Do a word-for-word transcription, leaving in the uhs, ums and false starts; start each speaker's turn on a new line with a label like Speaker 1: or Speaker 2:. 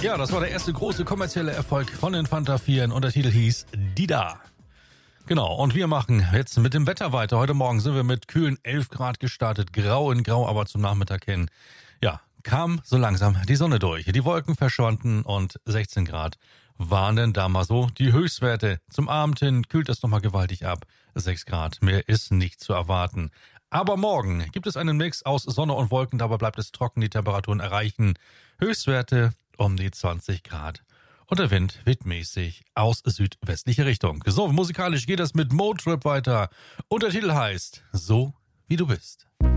Speaker 1: Ja, das war der erste große kommerzielle Erfolg von den Fanta vieren und der Titel hieß Die da. Genau, und wir machen jetzt mit dem Wetter weiter. Heute Morgen sind wir mit kühlen elf Grad gestartet, grau in grau, aber zum Nachmittag hin, ja, kam so langsam die Sonne durch. Die Wolken verschwanden und sechzehn Grad waren denn da mal so die Höchstwerte. Zum Abend hin kühlt es nochmal gewaltig ab. sechs Grad, mehr ist nicht zu erwarten. Aber morgen gibt es einen Mix aus Sonne und Wolken, dabei bleibt es trocken, die Temperaturen erreichen Höchstwerte um die zwanzig Grad. Und der Wind weht mäßig aus südwestlicher Richtung. So, musikalisch geht es mit Motrip weiter. Und der Titel heißt So wie du bist.